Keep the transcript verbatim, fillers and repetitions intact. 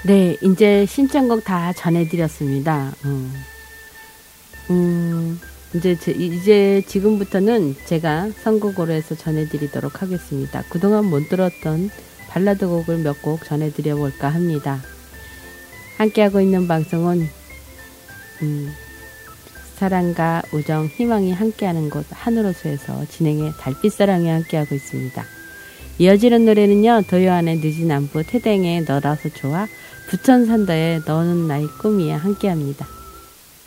네, 이제 신청곡 다 전해드렸습니다. 음, 음, 이제, 제, 이제 지금부터는 제가 선곡으로 해서 전해드리도록 하겠습니다. 그동안 못 들었던 발라드 곡을 몇 곡 전해드려 볼까 합니다. 함께하고 있는 방송은, 음, 사랑과 우정, 희망이 함께하는 곳 하늘호수에서 진행의 달빛사랑이 함께하고 있습니다. 이어지는 노래는요, 도요한의 늦은 안부, 태댕의 너라서 좋아, 부천산더의 너는 나의 꿈이야 함께합니다.